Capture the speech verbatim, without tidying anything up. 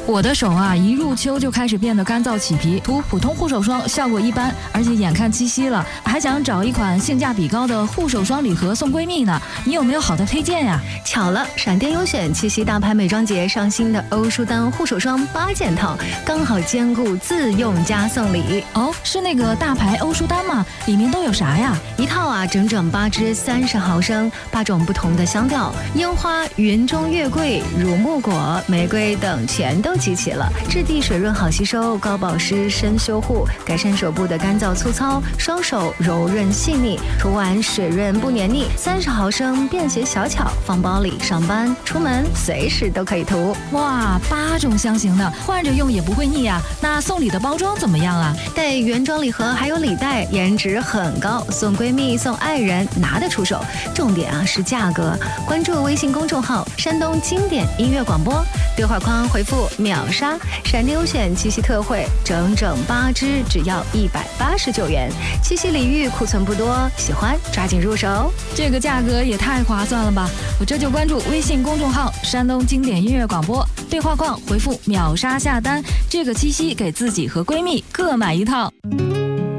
我的手啊，一入秋就开始变得干燥起皮，涂普通护手霜效果一般，而且眼看七夕了，还想找一款性价比高的护手霜礼盒送闺蜜呢。你有没有好的推荐呀？ 巧了，闪电优选七夕大牌美妆节上新的欧舒丹护手霜八件套，刚好兼顾自用加送礼。 哦，是那个大牌欧舒丹吗？里面都有啥呀？ 一套啊，整整八支，三十毫升，八种不同的香调，樱花、云中月桂、乳木果、玫瑰等全都集齐了。质地水润好吸收，高保湿深修护，改善手部的干燥粗糙，双手柔润细腻，涂完水润不黏腻。三十毫升，便携小巧，放包里，上班出门随时都可以涂。 哇，八种香型的，换着用也不会腻啊。那送礼的包装怎么样啊？ 带原装礼盒还有礼袋，颜值很高，送闺蜜送爱人拿得出手。重点啊是价格，关注微信公众号山东经典音乐广播，对话框回复秒杀，闪电优选七夕特惠，整整八支只要一百八十九元。七夕礼遇库存不多，喜欢抓紧入手。 这个价格也太划算了吧！我这就关注微信公众号山东经典音乐广播，对话框回复秒杀下单，这个七夕给自己和闺蜜各买一套。